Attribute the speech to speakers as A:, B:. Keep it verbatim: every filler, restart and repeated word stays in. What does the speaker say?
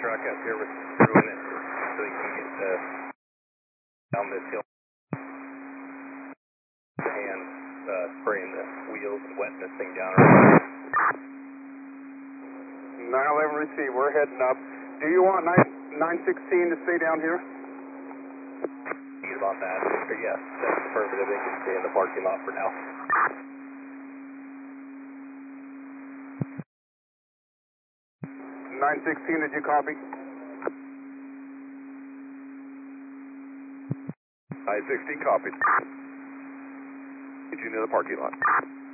A: truck out here with screwing it so you can get uh, down this hill. And uh, spraying the wheels and wetting this thing down.
B: nine eleven receive, we're heading up. Do you want nine sixteen to stay down here?
A: He's on that. Yes, that's affirmative. They can stay in the parking lot for now.
B: nine sixteen, did you copy?
C: nine sixteen copied. Get you into the parking lot.